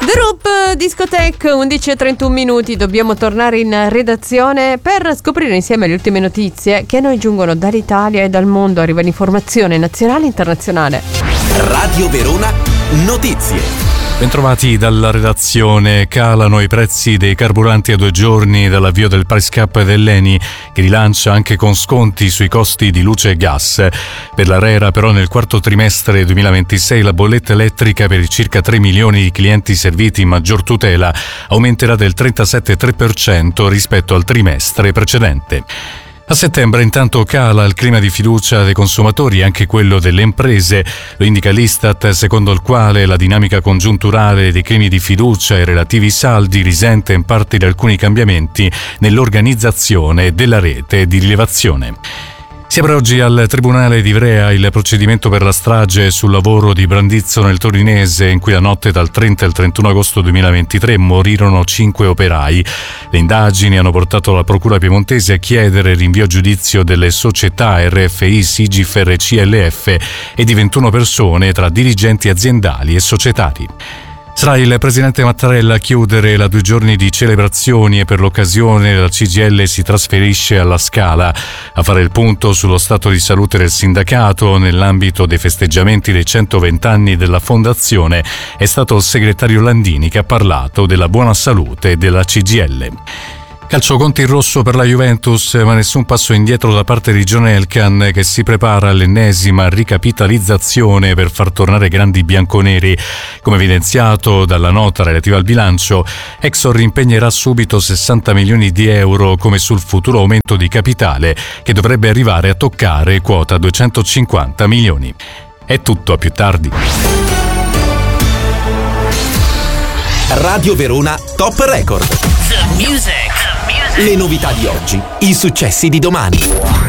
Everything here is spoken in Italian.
The Roop, discoteca, 11:31 minuti. Dobbiamo tornare in redazione per scoprire insieme le ultime notizie che a noi giungono dall'Italia e dal mondo. Arriva l'informazione nazionale e internazionale. Radio Verona Notizie. Bentrovati dalla redazione. Calano i prezzi dei carburanti a 2 giorni dall'avvio del price cap dell'ENI, che rilancia anche con sconti sui costi di luce e gas. Per l'ARERA però nel quarto trimestre 2026 la bolletta elettrica per i circa 3 milioni di clienti serviti in maggior tutela aumenterà del 37,3% rispetto al trimestre precedente. A settembre intanto cala il clima di fiducia dei consumatori e anche quello delle imprese. Lo indica l'Istat, secondo il quale la dinamica congiunturale dei climi di fiducia e relativi saldi risente in parte di alcuni cambiamenti nell'organizzazione della rete di rilevazione. Si apre oggi al Tribunale di Ivrea il procedimento per la strage sul lavoro di Brandizzo nel Torinese, in cui la notte dal 30 al 31 agosto 2023 morirono 5 operai. Le indagini hanno portato la Procura piemontese a chiedere il rinvio a giudizio delle società RFI, Sigifer e CLF e di 21 persone tra dirigenti aziendali e societari. Sarà il presidente Mattarella a chiudere la 2 giorni di celebrazioni e per l'occasione la CGIL si trasferisce alla Scala a fare il punto sullo stato di salute del sindacato. Nell'ambito dei festeggiamenti dei 120 anni della fondazione è stato il segretario Landini che ha parlato della buona salute della CGIL. Calcio, conti in rosso per la Juventus, ma nessun passo indietro da parte di John Elkann, che si prepara all'ennesima ricapitalizzazione per far tornare grandi bianconeri. Come evidenziato dalla nota relativa al bilancio, Exor impegnerà subito 60 milioni di euro come sul futuro aumento di capitale, che dovrebbe arrivare a toccare quota 250 milioni. È tutto, a più tardi. Radio Verona Top Record. The music. Le novità di oggi, i successi di domani.